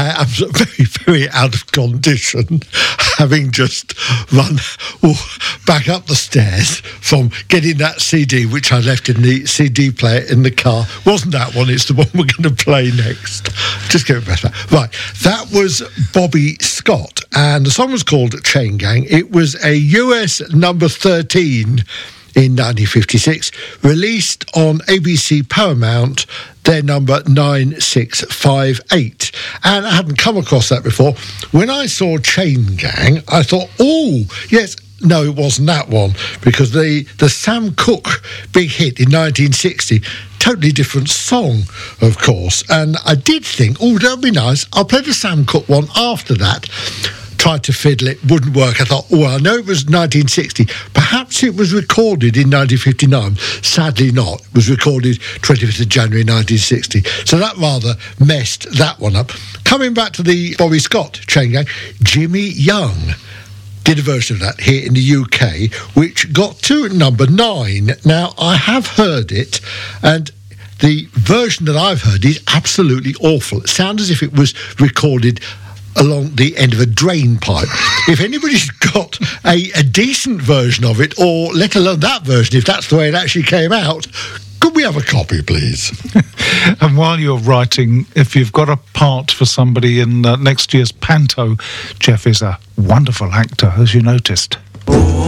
I am very, very out of condition, having just run back up the stairs from getting that CD, which I left in the CD player in the car. Wasn't that one, it's the one we're going to play next. Just get it better. Right, that was Bobby Scott, and the song was called Chain Gang. It was a US number 13 in 1956, released on ABC Paramount, their number 9658. And I hadn't come across that before. When I saw Chain Gang, I thought, oh, yes. No, it wasn't that one, because the Sam Cooke big hit in 1960, totally different song, of course. And I did think, oh, that'd be nice. I'll play the Sam Cooke one after that. Tried to fiddle it, wouldn't work. I thought, oh, I know it was 1960. Perhaps it was recorded in 1959. Sadly not. It was recorded 25th of January 1960. So that rather messed that one up. Coming back to the Bobby Scott Chain Gang, Jimmy Young did a version of that here in the UK, which got to number 9. Now, I have heard it, and the version that I've heard is absolutely awful. It sounds as if it was recorded along the end of a drain pipe. If anybody's got a decent version of it, or let alone that version, if that's the way it actually came out, could we have a copy, please? And while you're writing, if you've got a part for somebody in next year's Panto, Jeff is a wonderful actor, as you noticed.